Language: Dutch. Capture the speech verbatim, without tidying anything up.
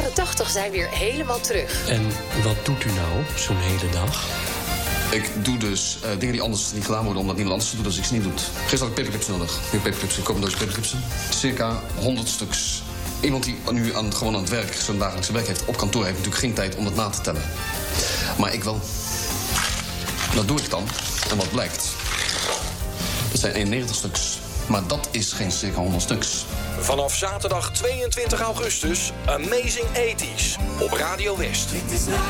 jaren tachtig zijn weer helemaal terug. En wat doet u nou zo'n hele dag? Ik doe dus uh, dingen die anders niet gedaan worden... omdat niemand anders het doet als ik ze niet doe. Gisteren had ik paperclips nodig. Nu paperclips, ik koop een doosje paperclips. Circa honderd stuks. Iemand die nu aan, gewoon aan het werk, zijn dagelijkse werk heeft... op kantoor heeft natuurlijk geen tijd om dat na te tellen. Maar ik wel. Dat doe ik dan. En wat blijkt? Dat zijn eenennegentig stuks. Maar dat is geen circa honderd stuks. Vanaf zaterdag tweeëntwintig augustus... Amazing eighties op Radio West.